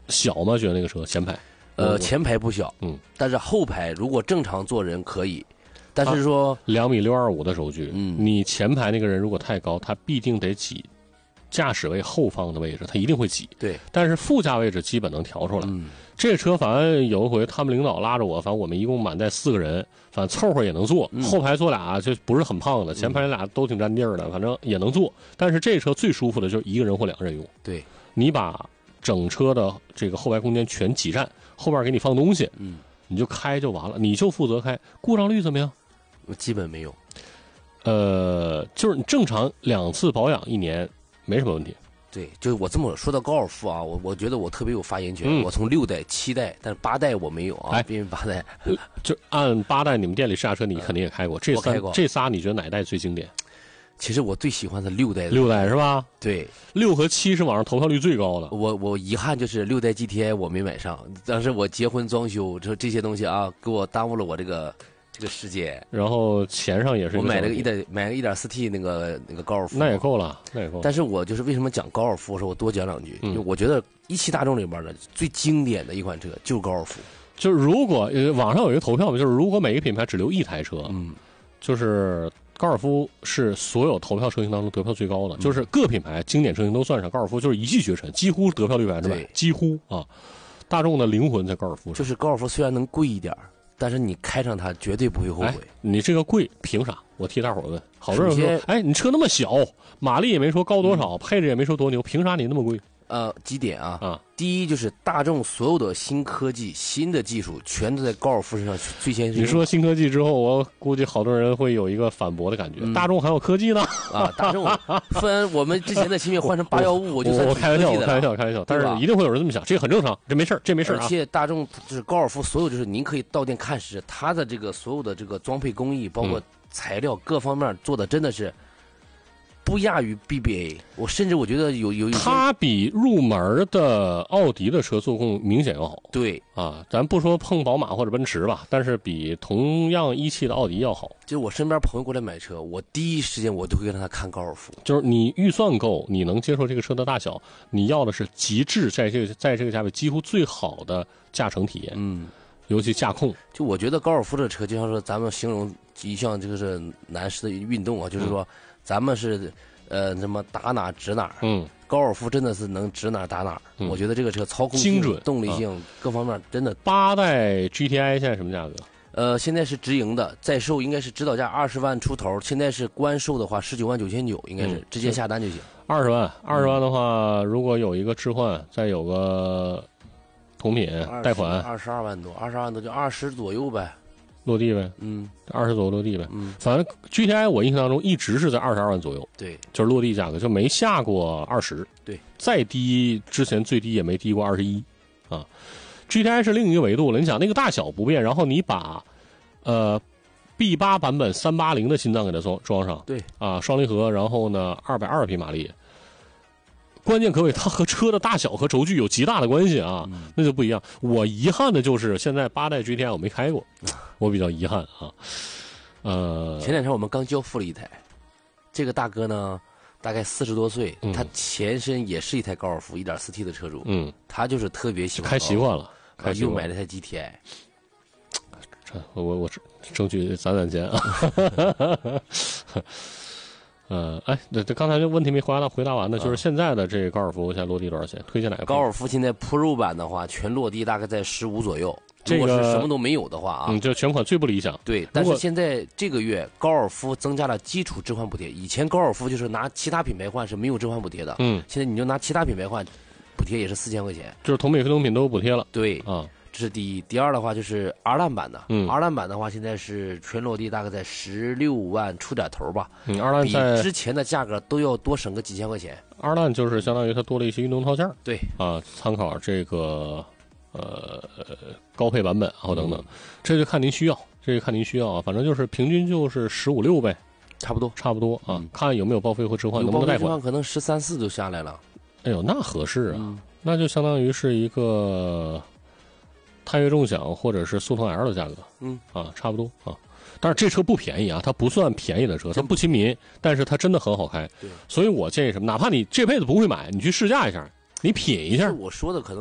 小吗？觉得那个车前排？ 前排不小，但是后排如果正常坐人可以，但是说 2.625米的轴距，你前排那个人如果太高，他必定得挤驾驶位后方的位置，他一定会挤。 对， 但是副驾位置基本能调出来。这车反正有一回他们领导拉着我，反正我们一共满载4个人，反正凑合也能坐。后排坐俩就不是很胖的，前排俩都挺占地儿的，反正也能坐。但是这车最舒服的就是1个人或2个人用。 对， 你把整车的这个后排空间全挤占，后边给你放东西，你就开就完了，你就负责开。故障率怎么样？ 基本没有。 就是你正常2次保养1年没什么问题。 对，就是我这么说到高尔夫啊，我觉得我特别有发言权。我从6代、7代，但是8代我没有啊，因为8代就按8代你们店里试驾车，你肯定也开过。这仨你觉得哪一代最经典？ 其实我最喜欢的6代 ，6代是吧？ 对 ，6和7是网上投票率最高的。 我遗憾就是6代 GTI 我没买上，当时我结婚装修这些东西啊，给我耽误了我这个时间。 然后钱上也是我买了个1.4T 那个高尔夫， 那也够了，那也够了。 但是我就是为什么讲高尔夫，说我多讲2句，因为我觉得17大众里边的最经典的一款车就是高尔夫。 就是如果网上有一个投票嘛，就是如果每个品牌只留1台车，就是高尔夫是所有投票车型当中得票最高的，就是各品牌经典车型都算上，高尔夫就是一骑绝尘，几乎得票率100%，几乎啊。大众的灵魂在高尔夫上， 就是高尔夫虽然能贵一点，但是你开上它绝对不会后悔。 你这个贵凭啥？我替大伙问。好多人说，哎，你车那么小，马力也没说高多少，配置也没说多牛，凭啥你那么贵？ 几点啊？第一就是大众所有的新科技、新的技术，全都在高尔夫身上最先。 你说新科技之后，我估计好多人会有一个反驳的感觉。大众还有科技呢？ 大众，不然我们之前的芯片换成815，我就算我开玩笑，但是一定会有人这么想，这个很正常，这没事啊。 而且大众就是高尔夫，所有就是您可以到店看实，它的这个所有的这个装配工艺，包括材料各方面做的真的是不亚于 BBA， 甚至我觉得有它比入门的奥迪的车做工明显要好。 对啊，咱不说碰宝马或者奔驰吧，但是比同样1汽的奥迪要好。 就我身边朋友过来买车，我第一时间我就会让他看高尔夫。 就是你预算够，你能接受这个车的大小，你要的是极致在这个价位几乎最好的驾乘体验。尤其驾控。 就我觉得高尔夫这车，就像说咱们形容一项这个是男士的运动啊，就是说。咱们是，什么打哪指哪，高尔夫真的是能指哪打哪。我觉得这个车操控精准、 动力性各方面真的。 8代 GTI 现在什么价格？ 现在是直营的，在售应该是指导价20万出头，现在是官售的话19.999万，应该是直接下单就行。 20万的话，如果有一个置换，再有个同品贷款 ，22万多就20左右呗。 落地呗，20左右落地呗，反正 GTI 我印象当中一直是在22万左右， 对， 就是落地价格就没下过20， 对， 再低之前最低也没低过21，啊 ，GTI 是另一个维度了，你想那个大小不变，然后你把B8 版本380的心脏给它装上， 对， 啊，双离合，然后呢220匹马力。关键各位，它和车的大小和轴距有极大的关系啊，那就不一样。我遗憾的就是现在8代 GTI 我没开过，我比较遗憾啊。 前2天我们刚交付了一台，这个大哥呢大概40多岁，他前身也是一台高尔夫 1.4T 的车主，他就是特别喜欢开习惯了， 又买了台 GTI。 我争取攒钱啊。这刚才这问题没回答完呢，就是现在的这个高尔夫现在落地多少钱？推荐哪个？ 高尔夫现在 Pro 版的话，全落地大概在15左右。如果是什么都没有的话啊， 就全款最不理想。 对，但是现在这个月高尔夫增加了基础置换补贴。以前高尔夫就是拿其他品牌换是没有置换补贴的，现在你就拿其他品牌换，补贴也是4000块钱， 就是同美非同品都有补贴了。 对啊。这是第一，第二的话就是 R 烂版的，R 烂版的话现在是全落地大概在16万出点头吧 ，R 烂比之前的价格都要多省个几千块钱。 R 烂就是相当于它多了一些运动套件， 对啊，参考这个高配版本啊等等，这就看您需要，啊，反正就是平均就是15、6呗，差不多啊，看有没有报废或置换，能不能贷款， 可能13、14就下来了。 哎呦，那合适啊，那就相当于是一个探岳众享或者是速腾 L 的价格，差不多啊。但是这车不便宜啊，它不算便宜的车，它不亲民，但是它真的很好开。所以我建议什么，哪怕你这辈子不会买，你去试驾一下，你品一下。 我说的可能。